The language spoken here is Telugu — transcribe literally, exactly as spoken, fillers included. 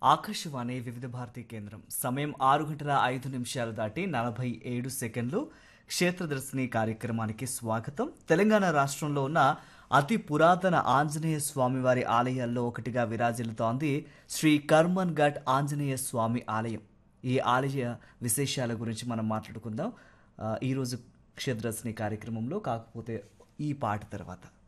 ఆకాశవాణి వివిధ భారతి కేంద్రం సమయం ఆరు గంటల ఐదు నిమిషాలు దాటి నలభై ఏడు సెకండ్లు. క్షేత్రదర్శిని కార్యక్రమానికి స్వాగతం. తెలంగాణ రాష్ట్రంలో ఉన్న అతి పురాతన ఆంజనేయ స్వామివారి ఆలయాల్లో ఒకటిగా విరాజిల్లుతోంది శ్రీ కర్మన్ ఘాట్ ఆంజనేయ స్వామి ఆలయం. ఈ ఆలయ విశేషాల గురించి మనం మాట్లాడుకుందాం ఆ, ఈరోజు క్షేత్రదర్శిని కార్యక్రమంలో. కాకపోతే ఈ పాట తర్వాత